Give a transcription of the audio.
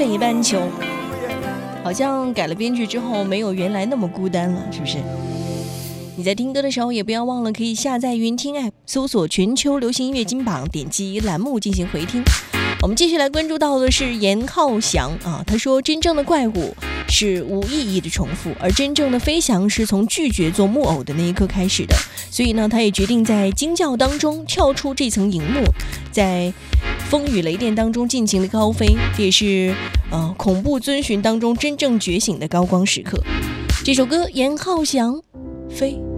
北半球。好像改了编剧之后没有原来那么孤单了，是不是？你在听歌的时候也不要忘了可以下载云听 App， 搜索全球流行音乐金榜，点击栏目进行回听。我们继续来关注到的是严浩翔啊，他说真正的怪物是无意义的重复，而真正的飞翔是从拒绝做木偶的那一刻开始的。所以呢，他也决定在惊叫当中跳出这层荧幕，在风雨雷电当中尽情的高飞，这也是恐怖遵循当中真正觉醒的高光时刻。这首歌严浩翔飞。